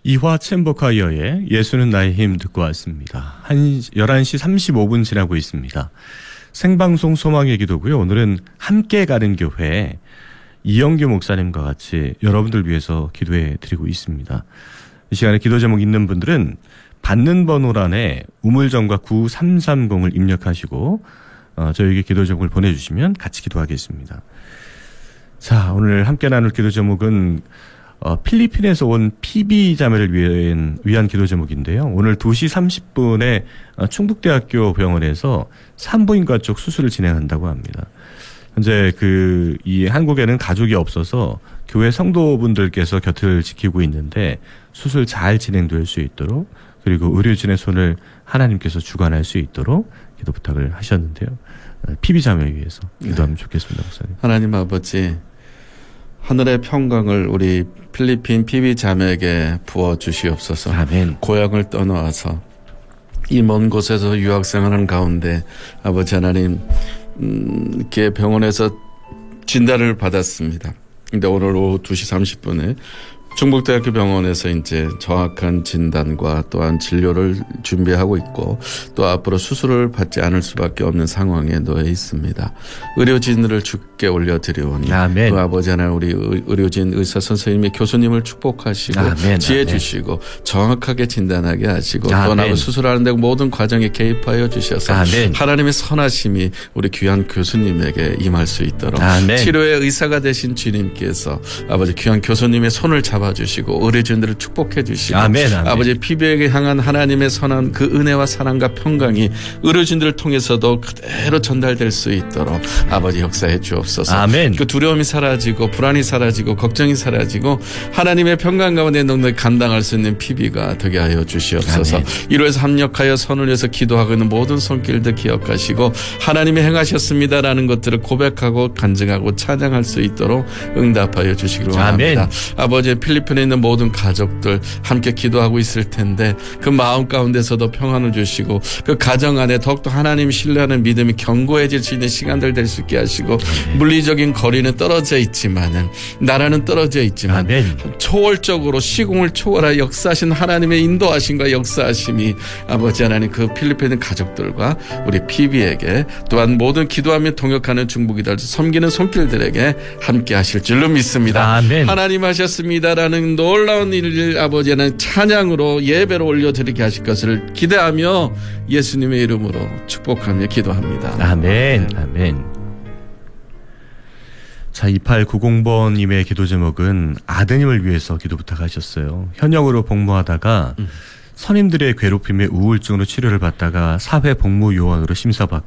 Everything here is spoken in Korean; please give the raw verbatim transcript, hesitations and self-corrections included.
이화 챔버콰이어의 예수는 나의 힘 듣고 왔습니다. 한 열한 시 삼십오 분 지나고 있습니다. 생방송 소망의 기도고요. 오늘은 함께 가는 교회 이영규 목사님과 같이 여러분들 위해서 기도해 드리고 있습니다. 이 시간에 기도 제목 있는 분들은 받는 번호란에 우물정과 구삼삼공을 입력하시고 어, 저에게 기도 제목을 보내주시면 같이 기도하겠습니다. 자, 오늘 함께 나눌 기도 제목은 어, 필리핀에서 온 피비 자매를 위한, 위한 기도 제목인데요. 오늘 두 시 삼십 분에 어, 충북대학교 병원에서 산부인과 쪽 수술을 진행한다고 합니다. 현재 그, 이 한국에는 가족이 없어서 교회 성도분들께서 곁을 지키고 있는데 수술 잘 진행될 수 있도록 그리고 의료진의 손을 하나님께서 주관할 수 있도록 기도 부탁을 하셨는데요. 피비 자매 위해서 기도하면 네. 좋겠습니다, 목사님. 하나님 아버지, 하늘의 평강을 우리 필리핀 피비 자매에게 부어 주시옵소서. 아멘. 고향을 떠나와서 이 먼 곳에서 유학생활하는 가운데 아버지 하나님 음, 이렇게 병원에서 진단을 받았습니다. 근데 오늘 오후 두 시 삼십 분에 충북대학교 병원에서 이제 정확한 진단과 또한 진료를 준비하고 있고 또 앞으로 수술을 받지 않을 수밖에 없는 상황에 놓여 있습니다. 의료진을 주께 올려드리오니 아멘. 또 아버지 하나님 우리 의료진 의사 선생님의 교수님을 축복하시고 아멘. 지혜 아멘. 주시고 정확하게 진단하게 하시고 아멘. 또 나고 수술하는데 모든 과정에 개입하여 주셔서 아멘. 하나님의 선하심이 우리 귀한 교수님에게 임할 수 있도록 아멘. 치료의 의사가 되신 주님께서 아버지 귀한 교수님의 손을 잡아 주시고 의료진들을 축복해 주시고 아멘, 아멘. 아버지 피비에게 향한 하나님의 선한 그 은혜와 사랑과 평강이 의료진들을 통해서도 그대로 전달될 수 있도록 아버지 역사해 주옵소서. 아멘. 그 두려움이 사라지고 불안이 사라지고 걱정이 사라지고 하나님의 평강 가운데 넉넉히 감당할 수 있는 피비가 되게 하여 주시옵소서. 아멘. 이로해서 합력하여 선을 위해서 기도하고 있는 모든 손길들 기억하시고 하나님이 행하셨습니다라는 것들을 고백하고 간증하고 찬양할 수 있도록 응답하여 주시기를 원합니다. 아버지 필리핀에 있는 모든 가족들 함께 기도하고 있을 텐데 그 마음 가운데서도 평안을 주시고 그 가정 안에 더욱더 하나님 신뢰하는 믿음이 견고해질 수 있는 시간들 될 수 있게 하시고 아멘. 물리적인 거리는 떨어져 있지만은 나라는 떨어져 있지만 아멘. 초월적으로 시공을 초월하여 역사하신 하나님의 인도하심과 역사하심이 아버지 하나님 그 필리핀 가족들과 우리 피비에게 또한 모든 기도하며 동역하는 중보기도를 섬기는 손길들에게 함께 하실 줄로 믿습니다. 아멘. 하나님 하셨습니다. 라는 놀라운 일을 아버지는 찬양으로 예배로 올려드리게 하실 것을 기대하며 예수님의 이름으로 축복하며 기도합니다. 아멘. 아멘. 자, 이팔구공 번님의 기도 제목은 아드님을 위해서 기도 부탁하셨어요. 현역으로 복무하다가 음. 선임들의 괴롭힘에 우울증으로 치료를 받다가 사회 복무요원으로 심사받고